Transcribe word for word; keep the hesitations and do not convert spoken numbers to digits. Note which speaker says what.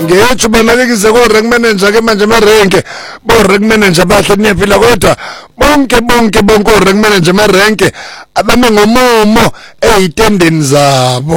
Speaker 1: ngethu banakekise ko rank manager ke manje marenke bo rank manager bahle niyaphila kodwa bonke bonke bonke rank manager marenke abame ngomumo eyitendeni zabo